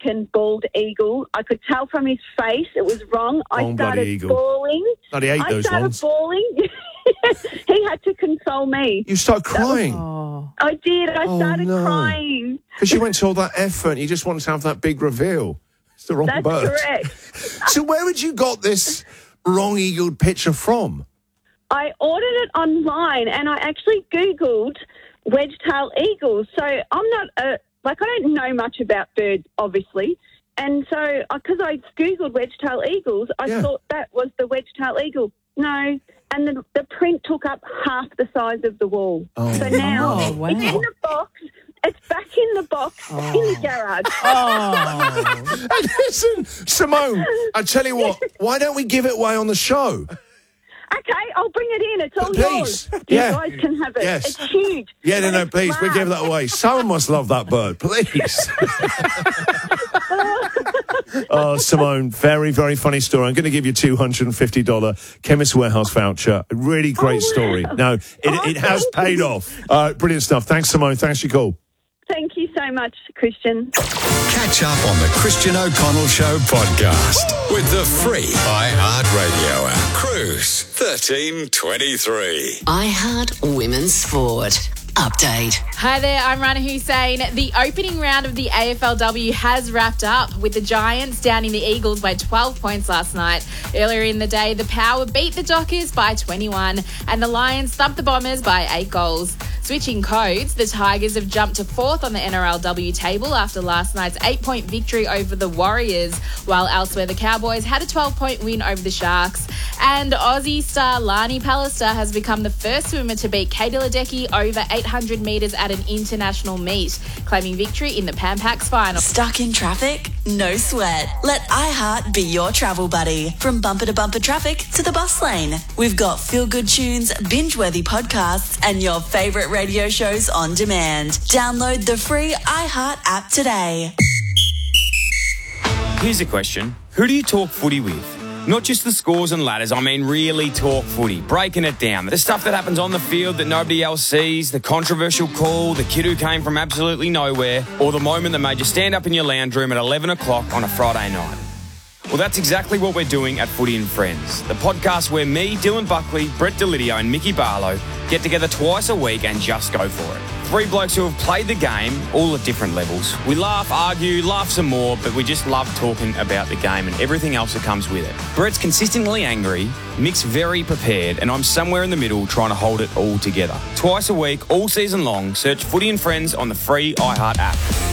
American bald eagle. I could tell from his face it was wrong. I started bawling. Bloody hate those ones. Bawling. He had to console me. You started crying? I did. I started crying. Because you went to all that effort and you just wanted to have that big reveal. It's the wrong bird. That's correct. So where had you got this wrong-eagled picture from? I ordered it online and I actually Googled wedge-tailed eagles. So I'm not I don't know much about birds, obviously. And so, because I Googled wedge-tailed eagles, I thought that was the wedge-tailed eagle. No. And the print took up half the size of the wall. So now it's in the box. It's back in the box in the garage. And listen, Simone, I tell you what, why don't we give it away on the show? Okay, I'll bring it in. It's all yours. You guys can have it. Yes. It's huge. Yeah, no, please, we give that away. Someone must love that bird, please. Oh, Simone, very, very funny story. I'm going to give you a $250 Chemist Warehouse voucher. A really great story. No, it has paid off. Brilliant stuff. Thanks, Simone. Thanks for your call. Thank you so much, Christian. Catch up on the Christian O'Connell Show podcast with the free iHeartRadio app. Cruise 1323. iHeart Women's Sport. Update. Hi there, I'm Rana Hussein. The opening round of the AFLW has wrapped up with the Giants downing the Eagles by 12 points last night. Earlier in the day, the Power beat the Dockers by 21 and the Lions thumped the Bombers by 8 goals. Switching codes, the Tigers have jumped to 4th on the NRLW table after last night's 8-point victory over the Warriors, while elsewhere the Cowboys had a 12-point win over the Sharks. And Aussie star Lani Pallister has become the first swimmer to beat Katie Ledecky over 800 metres at an international meet, claiming victory in the Pan Pacs final. Stuck in traffic? No sweat. Let iHeart be your travel buddy. From bumper to bumper traffic to the bus lane. We've got feel-good tunes, binge-worthy podcasts, and your favourite radio shows on demand. Download the free iHeart app today. Here's a question. Who do you talk footy with? Not just the scores and ladders, I mean really talk footy, breaking it down. The stuff that happens on the field that nobody else sees, the controversial call, the kid who came from absolutely nowhere, or the moment that made you stand up in your lounge room at 11 o'clock on a Friday night. Well, that's exactly what we're doing at Footy and Friends, the podcast where me, Dylan Buckley, Brett Delidio and Mickey Barlow get together twice a week and just go for it. 3 blokes who have played the game, all at different levels. We laugh, argue, laugh some more, but we just love talking about the game and everything else that comes with it. Brett's consistently angry, Mick's very prepared, and I'm somewhere in the middle trying to hold it all together. Twice a week, all season long, search Footy and Friends on the free iHeart app.